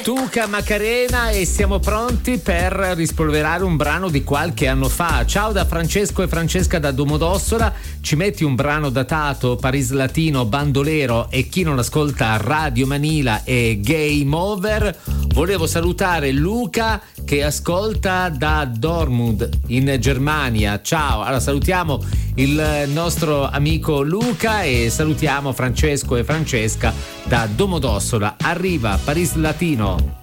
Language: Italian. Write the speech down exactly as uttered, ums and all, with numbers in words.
Tuca Macarena e siamo pronti per rispolverare un brano di qualche anno fa. Ciao da Francesco e Francesca da Domodossola. Ci metti un brano datato Paris Latino, Bandolero e chi non ascolta Radio Manila e Game Over. Volevo salutare Luca che ascolta da Dortmund in Germania. Ciao, allora salutiamo il nostro amico Luca e salutiamo Francesco e Francesca da Domodossola. Arriva Paris Latino.